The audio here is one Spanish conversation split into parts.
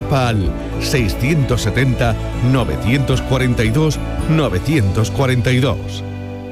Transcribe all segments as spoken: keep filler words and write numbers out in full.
WhatsApp al seiscientos setenta, novecientos cuarenta y dos, novecientos cuarenta y dos.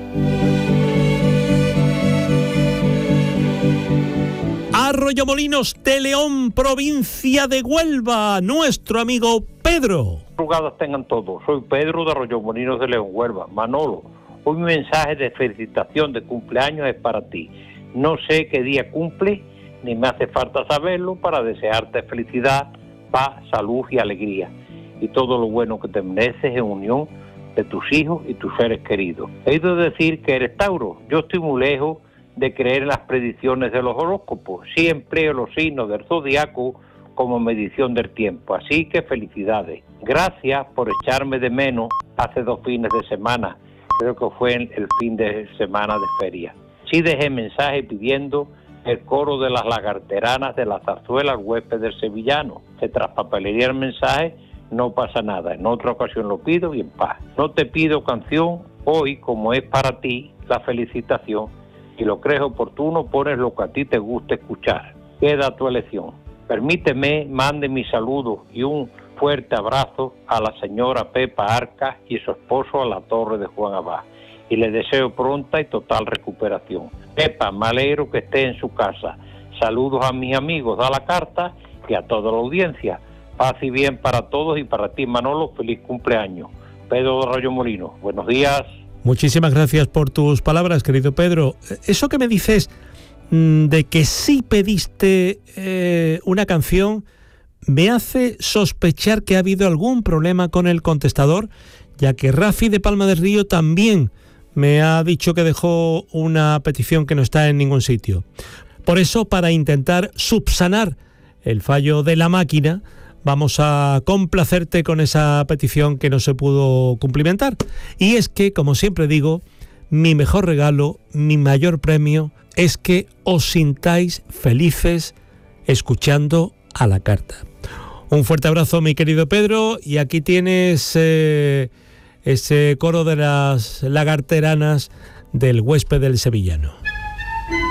Arroyomolinos de León, provincia de Huelva, nuestro amigo Pedro. Madrugadas tengan todos. Soy Pedro de Arroyomolinos de León, Huelva. Manolo, hoy mi mensaje de felicitación de cumpleaños es para ti. No sé qué día cumple, ni me hace falta saberlo para desearte felicidad, paz, salud y alegría. Y todo lo bueno que te mereces en unión de tus hijos y tus seres queridos. He ido a decir que eres Tauro. Yo estoy muy lejos de creer en las predicciones de los horóscopos. Sí empleo los signos del zodiaco como medición del tiempo. Así que felicidades. Gracias por echarme de menos hace dos fines de semana. Creo que fue el fin de semana de feria. Sí dejé mensaje pidiendo el coro de las lagarteranas de la zarzuela al huésped del sevillano. Se traspapelería el mensaje, no pasa nada. En otra ocasión lo pido y en paz. No te pido canción, hoy como es para ti la felicitación, si lo crees oportuno pones lo que a ti te gusta escuchar. Queda tu elección. Permíteme, mande mis saludos y un fuerte abrazo a la señora Pepa Arcas y su esposo a la Torre de Juan Abad. Y le deseo pronta y total recuperación. Pepa, me alegro que esté en su casa. Saludos a mis amigos de la carta y a toda la audiencia. Paz y bien para todos y para ti, Manolo, feliz cumpleaños. Pedro de Arroyomolinos, buenos días. Muchísimas gracias por tus palabras, querido Pedro. Eso que me dices mmm, de que sí pediste eh, una canción me hace sospechar que ha habido algún problema con el contestador, ya que Rafi de Palma del Río también me ha dicho que dejó una petición que no está en ningún sitio. Por eso, para intentar subsanar el fallo de la máquina, vamos a complacerte con esa petición que no se pudo cumplimentar. Y es que, como siempre digo, mi mejor regalo, mi mayor premio, es que os sintáis felices escuchando a la carta. Un fuerte abrazo, mi querido Pedro, y aquí tienes eh, ese coro de las lagarteranas del huésped del sevillano.